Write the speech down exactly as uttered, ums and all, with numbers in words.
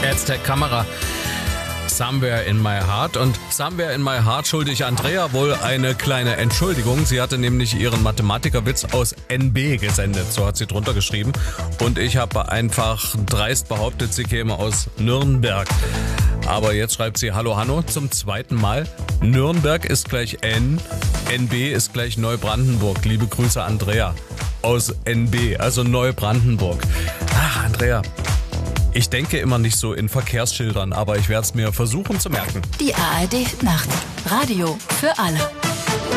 Aztec Kamera. Somewhere in my heart. Und Somewhere in my heart schulde ich Andrea wohl eine kleine Entschuldigung. Sie hatte nämlich ihren Mathematikerwitz aus N B gesendet. So hat sie drunter geschrieben. Und ich habe einfach dreist behauptet, sie käme aus Nürnberg. Aber jetzt schreibt sie Hallo Hanno zum zweiten Mal. Nürnberg ist gleich N, N B ist gleich Neubrandenburg. Liebe Grüße Andrea aus N B, also Neubrandenburg. Ach, Andrea. Ich denke immer nicht so in Verkehrsschildern, aber ich werde es mir versuchen zu merken. Die A R D Nacht. Radio für alle.